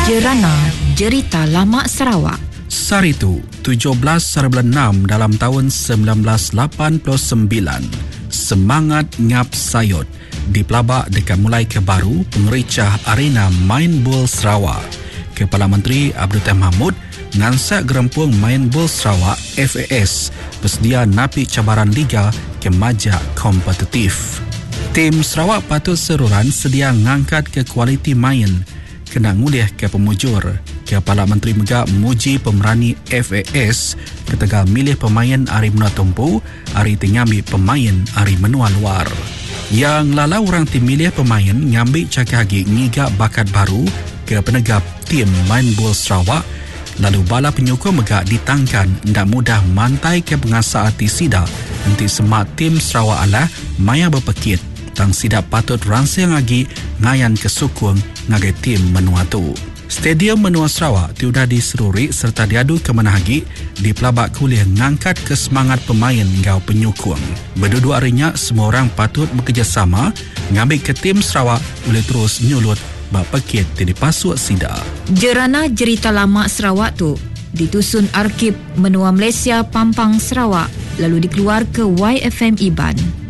Jerana Jerita Lama Sarawak. Saritu 17/6 dalam tahun 1989. Semangat ngap sayot dipelabak dekat mulai ke baru pengericah arena Main Bola Sarawak. Kepala Menteri Abdul Tahir Mahmud ngansak gerempung Main Bola Sarawak FAS bersedia napi cabaran liga ke majak kompetitif. Tim Sarawak Patut Seruran sedia ngangkat ke kualiti main kena ngulih ke pemujur. Kepala Menteri Megak muji pemerani FAS ketegal milih pemain Ari Menua Tumpu, Ari Tengambil pemain Ari Menua Luar. Yang lala orang tim milih pemain ngambil cakagi ngigak bakat baru ke penegap tim Main Bola Sarawak. Lalu bala penyokong Megak ditangkan ndak mudah mantai ke pengasah arti sida nanti semak tim Sarawak alah maya berpekit tang sida patut rangsang lagi ngayan kesukung ngagai tim menua tu. Stadium Menua Sarawak tiudah diseruri serta diadu ke menahagi di pelabak kuliah ngangkat kesemangat pemain ngau penyokong. Berdua harinya semua orang patut bekerjasama ngambil ke tim Sarawak boleh terus nyulut berpekit di pasuk sida. Jerana Jerita Lama Sarawak tu ditusun Arkib Menua Malaysia Pampang Sarawak lalu dikeluar ke YFM Iban.